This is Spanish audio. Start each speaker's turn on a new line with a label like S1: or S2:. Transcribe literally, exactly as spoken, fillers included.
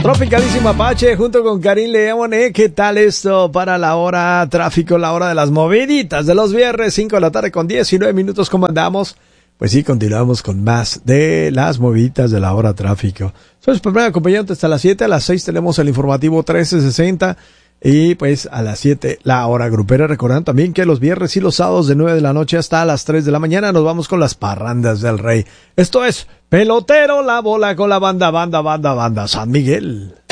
S1: Tropicalísimo Apache junto con Karim León. ¿eh? ¿Qué tal esto para la hora tráfico, la hora de las moviditas de los viernes, cinco de la tarde con diecinueve minutos? ¿Cómo andamos? Pues sí, continuamos con más de las moviditas de la hora tráfico. Soy su primer acompañante hasta las siete. A las seis tenemos el informativo trece sesenta. Y pues a las siete la hora grupera. Recordando también que los viernes y los sábados de nueve de la noche hasta las tres de la mañana nos vamos con las parrandas del rey. Esto es Pelotero la bola con la banda, banda, banda, banda San Miguel.